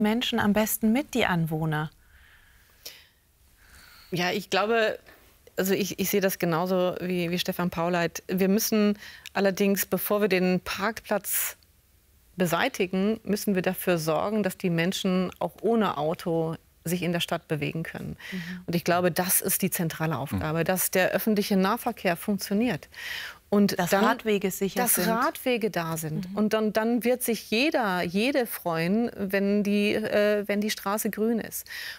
Menschen am besten mit, die Anwohner? Ja, ich glaube, also ich sehe das genauso wie Stefan Pauleit. Wir müssen allerdings, bevor wir den Parkplatz beseitigen, müssen wir dafür sorgen, dass die Menschen auch ohne Auto sich in der Stadt bewegen können. Und ich glaube, das ist die zentrale Aufgabe, dass der öffentliche Nahverkehr funktioniert. Und Dass dann, Radwege sicher dass sind. Radwege da sind. Und dann wird sich jede freuen, wenn die Straße grün ist.